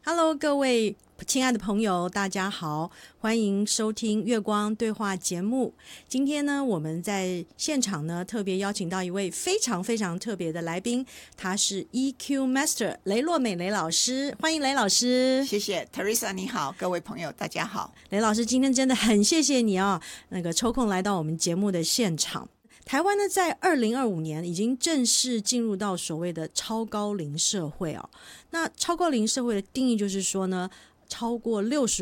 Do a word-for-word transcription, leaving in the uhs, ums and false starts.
Hello， 各位亲爱的朋友，大家好，欢迎收听月光对话节目。今天呢，我们在现场呢特别邀请到一位非常非常特别的来宾，他是 E Q Master 雷洛美雷老师，欢迎雷老师。 谢谢 Teresa， 你好，各位朋友大家好。 雷老师今天真的很谢谢你哦，那个抽空来到我们节目的现场。台湾呢，在二零二五年已经正式进入到所谓的超高龄社会哦。那超高龄社会的定义就是说呢，超过六十